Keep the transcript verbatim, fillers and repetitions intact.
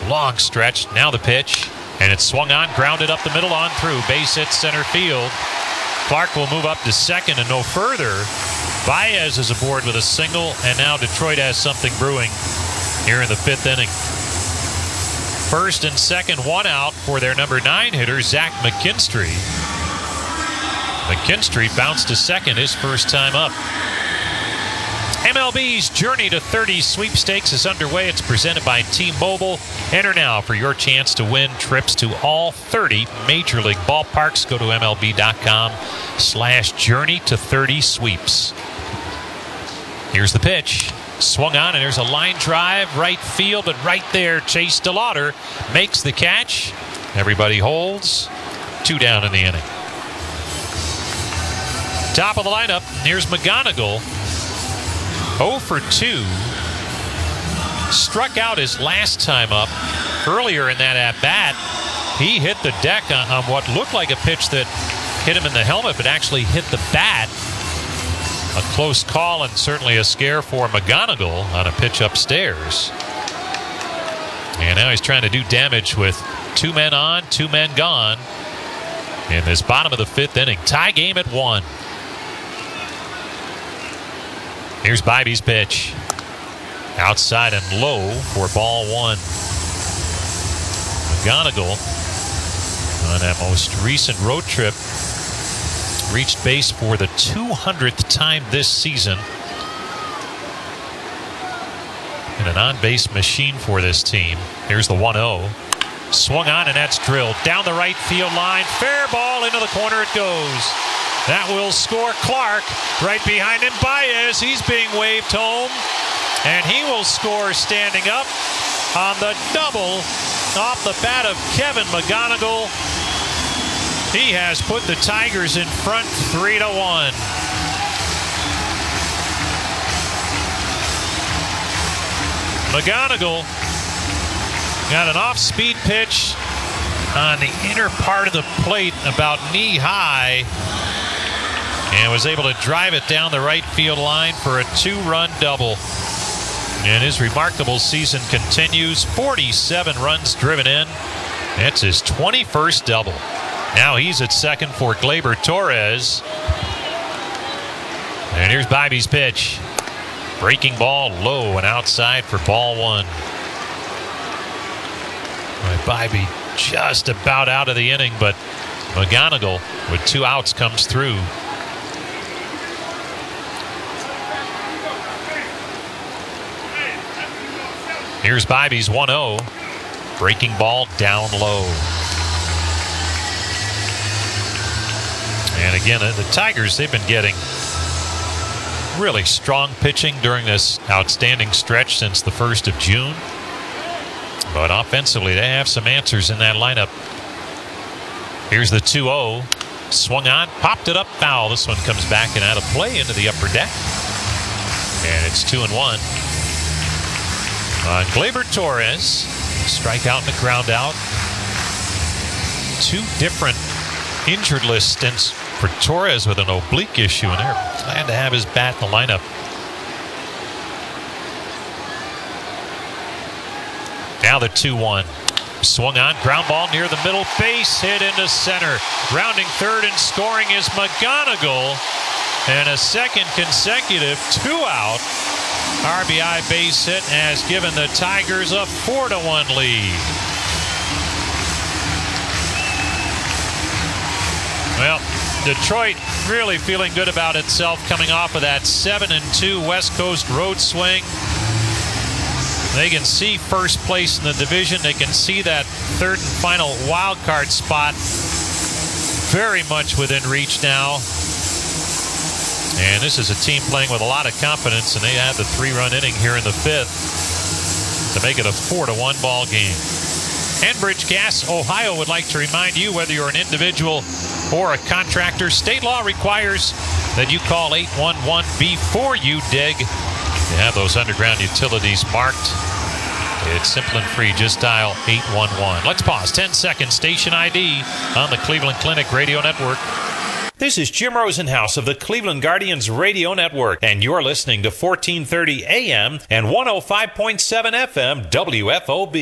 long stretch. Now the pitch, and it's swung on, grounded up the middle on through. Base hit center field. Clark will move up to second and no further. Baez is aboard with a single, and now Detroit has something brewing here in the fifth inning. First and second, one out for their number nine hitter, Zach McKinstry. McKinstry bounced to second his first time up. M L B's Journey to thirty sweepstakes is underway. It's presented by T-Mobile. Enter now for your chance to win trips to all thirty Major League ballparks. Go to MLB.com slash Journey to thirty sweeps. Here's the pitch. Swung on, and there's a line drive, right field, but right there, Chase DeLauder makes the catch. Everybody holds. Two down in the inning. Top of the lineup, here's McGonigal. oh for two. Struck out his last time up. Earlier in that at-bat, he hit the deck on, on what looked like a pitch that hit him in the helmet, but actually hit the bat. A close call and certainly a scare for McGonigal on a pitch upstairs. And now he's trying to do damage with two men on, two men gone in this bottom of the fifth inning. Tie game at one. Here's Bibby's pitch. Outside and low for ball one. McGonigal on that most recent road trip reached base for the two hundredth time this season. And an on-base machine for this team. Here's the one oh. Swung on, and that's drilled down the right field line. Fair ball, into the corner it goes. That will score Clark. Right behind him, Baez. He's being waved home. And he will score standing up on the double off the bat of Kevin McGonigal. He has put the Tigers in front three to one. McGonigal got an off-speed pitch on the inner part of the plate about knee-high and was able to drive it down the right field line for a two-run double. And his remarkable season continues. forty-seven runs driven in. It's his twenty-first double. Now he's at second for Gleyber Torres. And here's Bibby's pitch. Breaking ball low and outside for ball one. Right, Bibby just about out of the inning, but McGonigal with two outs comes through. Here's Bibby's one oh. Breaking ball down low. And again, the Tigers, they've been getting really strong pitching during this outstanding stretch since the first of June. But offensively, they have some answers in that lineup. Here's the two oh. Swung on, popped it up foul. This one comes back and out of play into the upper deck. And it's two and one. On Gleyber Torres, strikeout and a ground out. Two different injured list stints for Torres with an oblique issue, and they're glad to have his bat in the lineup. Now the two one. Swung on, ground ball near the middle, base hit into center. Rounding third and scoring is McGonigal. And a second consecutive two-out R B I base hit has given the Tigers a four to one lead. Well, Detroit really feeling good about itself coming off of that seven and two West Coast road swing. They can see first place in the division. They can see that third and final wild card spot very much within reach now. And this is a team playing with a lot of confidence, and they had the three-run inning here in the fifth to make it a four to one ball game. Enbridge Gas Ohio would like to remind you, whether you're an individual or a contractor, state law requires that you call eight one one before you dig to have those underground utilities marked. It's simple and free. Just dial eight one one. Let's pause. ten seconds. Station I D on the Cleveland Clinic Radio Network. This is Jim Rosenhaus of the Cleveland Guardians Radio Network, and you're listening to fourteen thirty A M and one oh five point seven F M W F O B.